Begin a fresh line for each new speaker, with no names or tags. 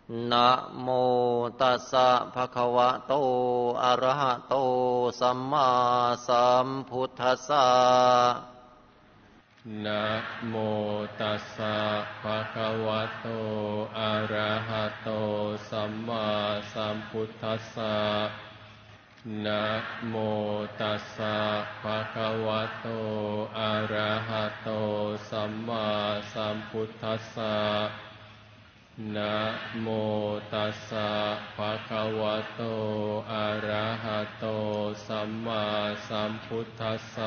นะโมตัสสะภะคะวะโตอะระหะโตสัมมาสัมพุทธัสสะ
นะโมตัสสะภะคะวะโตอะระหะโตสัมมาสัมพุทธัสสะนะโมตัสสะภะคะวะโตอะระหะโตสัมมาสัมพุทธัสสะนะโมตัสสะภะคะวะโตอะระหะโตสัมมาสัมพุทธัสสะ